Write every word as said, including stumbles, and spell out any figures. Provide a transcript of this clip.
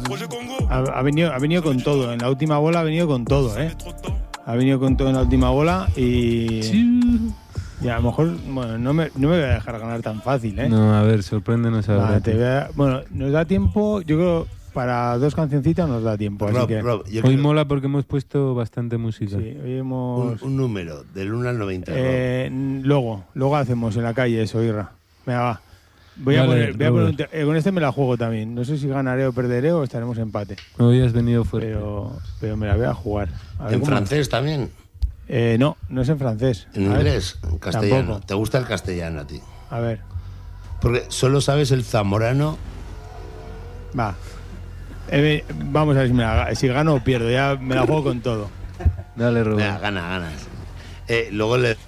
ha, ha, venido, ha venido con todo. En la última bola ha venido con todo, ¿eh? Ha venido con todo en la última bola y... Sí. Y a lo mejor, bueno, no me, no me voy a dejar ganar tan fácil, ¿eh? No, a ver, sorpréndenos ahora. Va, te voy a, bueno, nos da tiempo, yo creo, para dos cancioncitas nos da tiempo. Rob, así que... Rob, hoy creo... mola porque hemos puesto bastante música. Sí, hoy hemos... un, un número, del uno al noventa. Eh, luego, luego hacemos en la calle eso, Irra. Venga, va. Voy vale, a poner, voy a poner un te- eh, con este me la juego también. No sé si ganaré o perderé o estaremos empate. Hoy has venido fuerte. Pero, pero me la voy a jugar. A ¿En francés es. también? Eh, no, no es en francés. ¿En a inglés? Ver. En castellano. Tampoco. ¿Te gusta el castellano a ti? A ver. Porque solo sabes el zamorano. Va. Eh, vamos a ver si, me la, si gano o pierdo. Ya me la juego con todo. Dale, Rubén. Venga, gana, ganas. Eh, luego le